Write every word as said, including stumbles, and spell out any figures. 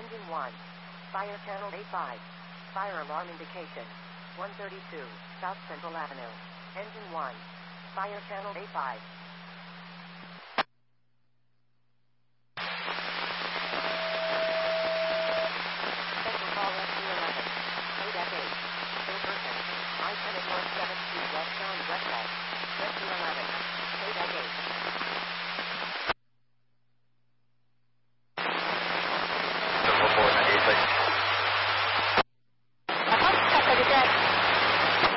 Engine one. Fire channel A five. Fire alarm indication. one thirty-two, South Central Avenue. Engine one. Fire channel A five.